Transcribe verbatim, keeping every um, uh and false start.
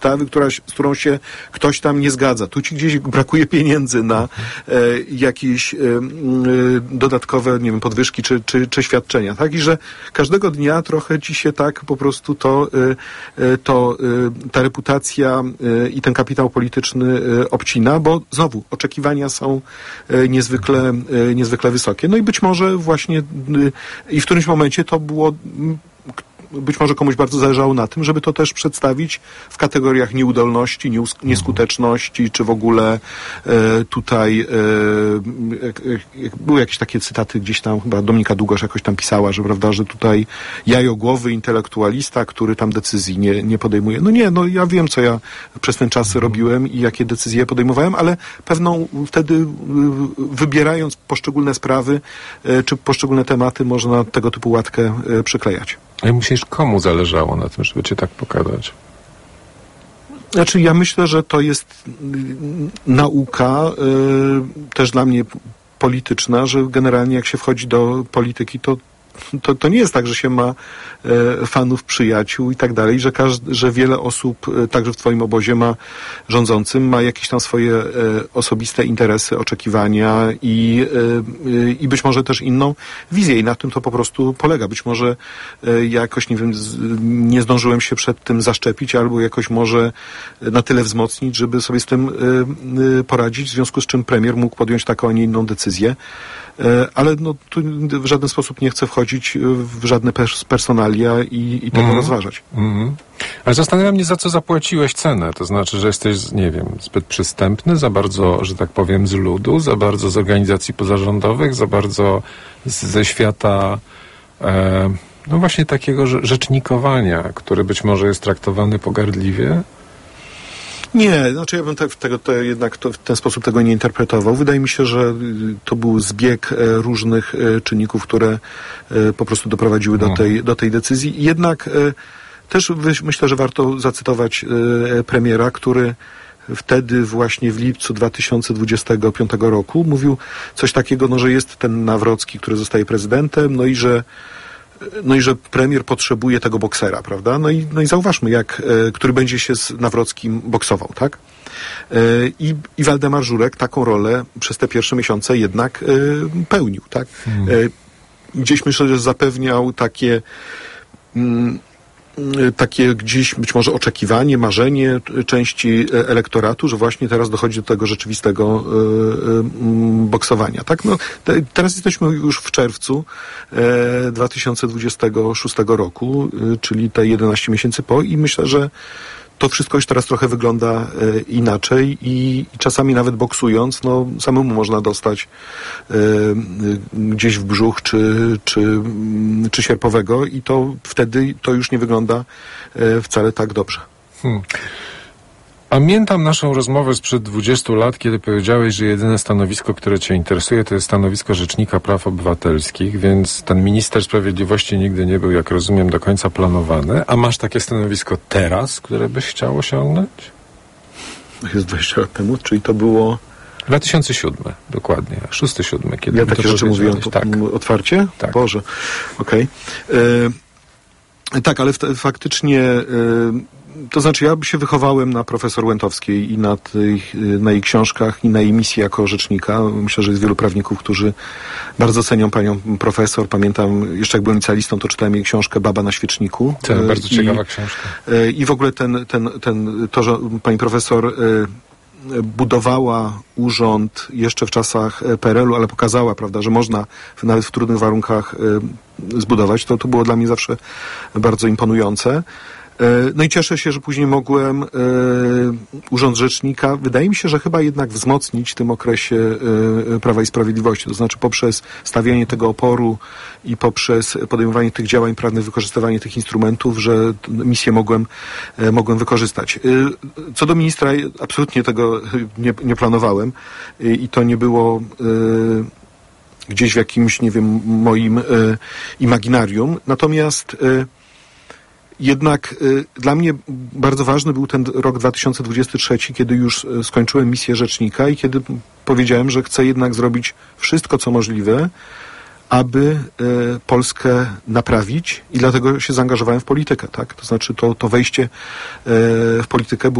ustawy, która, z którą się ktoś tam nie zgadza. Tu ci gdzieś brakuje pieniędzy na e, jakieś e, e, dodatkowe, nie wiem, podwyżki czy, czy, czy świadczenia, tak? I że każdego dnia trochę ci się tak po prostu to, e, to e, ta reputacja e, i ten kapitał polityczny e, obcina, bo znowu oczekiwania są e, niezwykle, e, niezwykle wysokie. No i być może właśnie e, i w którymś momencie to było być może komuś bardzo zależało na tym, żeby to też przedstawić w kategoriach nieudolności, nieus- nieskuteczności, czy w ogóle e, tutaj e, e, były jakieś takie cytaty gdzieś tam, chyba Dominika Długosz jakoś tam pisała, że prawda, że tutaj jajogłowy intelektualista, który tam decyzji nie, nie podejmuje. No nie, no ja wiem, co ja przez ten czas robiłem i jakie decyzje podejmowałem, ale pewną wtedy y, wybierając poszczególne sprawy, y, czy poszczególne tematy można tego typu łatkę y, przyklejać. A myślisz, komu zależało na tym, żeby cię tak pokazać? Znaczy, ja myślę, że to jest y, nauka y, też dla mnie polityczna, że generalnie jak się wchodzi do polityki, to To, to nie jest tak, że się ma e, fanów, przyjaciół i tak dalej, że, każdy, że wiele osób, e, także w twoim obozie ma rządzącym, ma jakieś tam swoje e, osobiste interesy, oczekiwania i, e, i być może też inną wizję i na tym to po prostu polega. Być może e, jakoś, nie wiem, z, nie zdążyłem się przed tym zaszczepić albo jakoś może na tyle wzmocnić, żeby sobie z tym e, e, poradzić, w związku z czym premier mógł podjąć taką, a nie inną decyzję. Ale no, tu w żaden sposób nie chcę wchodzić w żadne pers- personalia i, i tego mm. rozważać. Mm. Ale zastanawiam mnie, za co zapłaciłeś cenę. To znaczy, że jesteś, nie wiem, zbyt przystępny, za bardzo, że tak powiem, z ludu, za bardzo z organizacji pozarządowych, za bardzo z, ze świata e, no właśnie takiego rzecznikowania, który być może jest traktowany pogardliwie. Nie, znaczy ja bym te, tego te jednak to w ten sposób tego nie interpretował. Wydaje mi się, że to był zbieg e, różnych e, czynników, które e, po prostu doprowadziły do tej, do tej decyzji. Jednak e, też myślę, że warto zacytować e, premiera, który wtedy właśnie w lipcu dwa tysiące dwudziestego piątego roku mówił coś takiego, no, że jest ten Nawrocki, który zostaje prezydentem, no i że No i że premier potrzebuje tego boksera, prawda? No i, no i zauważmy, jak, e, który będzie się z Nawrockim boksował, tak? E, i, I Waldemar Żurek taką rolę przez te pierwsze miesiące jednak e, pełnił, tak? E, gdzieś myślę, że zapewniał takie mm, takie gdzieś być może oczekiwanie, marzenie części elektoratu, że właśnie teraz dochodzi do tego rzeczywistego y, y, boksowania. Tak? No, te, teraz jesteśmy już w czerwcu y, dwa tysiące dwudziestego szóstego roku, y, czyli te jedenaście miesięcy po i myślę, że to wszystko już teraz trochę wygląda e, inaczej i, i czasami nawet boksując, no samemu można dostać e, gdzieś w brzuch czy, czy, czy sierpowego i to wtedy to już nie wygląda e, wcale tak dobrze. Hmm. Pamiętam naszą rozmowę sprzed dwudziestu lat, kiedy powiedziałeś, że jedyne stanowisko, które cię interesuje, to jest stanowisko Rzecznika Praw Obywatelskich, więc ten minister sprawiedliwości nigdy nie był, jak rozumiem, do końca planowany. A masz takie stanowisko teraz, które byś chciał osiągnąć? Jest dwadzieścia lat temu, czyli to było... dwa tysiące siódmy, dokładnie. szósty, siódmy. Kiedy ja takie rzeczy mówiłem tak. Otwarcie? Tak. Boże, okej. Okay. Tak, ale f- faktycznie... Y- To znaczy, ja się wychowałem na profesor Łętowskiej i na, tych, na jej książkach i na jej misji jako rzecznika. Myślę, że jest wielu prawników, którzy bardzo cenią panią profesor. Pamiętam, jeszcze jak byłem licealistą, to czytałem jej książkę Baba na świeczniku. To bardzo I, ciekawa książka. I w ogóle ten, ten, ten, to, że pani profesor budowała urząd jeszcze w czasach P R L u, ale pokazała, prawda, że można nawet w trudnych warunkach zbudować, to, to było dla mnie zawsze bardzo imponujące. No i cieszę się, że później mogłem e, Urząd Rzecznika, wydaje mi się, że chyba jednak wzmocnić w tym okresie e, Prawa i Sprawiedliwości, to znaczy poprzez stawianie tego oporu i poprzez podejmowanie tych działań prawnych, wykorzystywanie tych instrumentów, że misję mogłem, e, mogłem wykorzystać. E, co do ministra, absolutnie tego nie, nie planowałem e, i to nie było e, gdzieś w jakimś, nie wiem, moim e, imaginarium. Natomiast e, Jednak y, dla mnie bardzo ważny był ten rok dwa tysiące dwudziesty trzeci, kiedy już y, skończyłem misję rzecznika i kiedy powiedziałem, że chcę jednak zrobić wszystko, co możliwe, aby e, Polskę naprawić i dlatego się zaangażowałem w politykę, tak? To znaczy to, to wejście e, w politykę było